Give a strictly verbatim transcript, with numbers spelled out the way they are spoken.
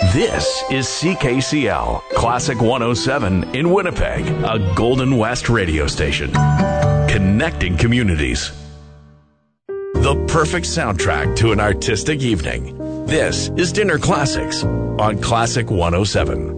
This is C K C L, Classic one oh seven in Winnipeg, a Golden West radio station. Connecting communities. The perfect soundtrack to an artistic evening. This is Dinner Classics on Classic one oh seven.